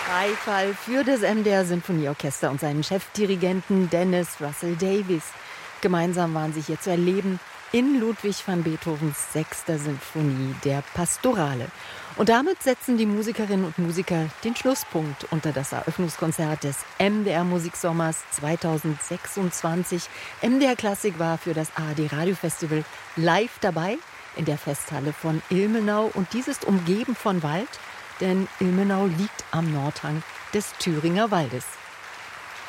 Beifall für das MDR Sinfonieorchester und seinen Chefdirigenten Dennis Russell Davies. Gemeinsam waren sie hier zu erleben in Ludwig van Beethovens 6. Sinfonie, der Pastorale. Und damit setzen die Musikerinnen und Musiker den Schlusspunkt unter das Eröffnungskonzert des MDR Musiksommers 2026. MDR Klassik war für das ARD Radiofestival live dabei in der Festhalle von Ilmenau. Und dies ist umgeben von Wald, denn Ilmenau liegt am Nordhang des Thüringer Waldes.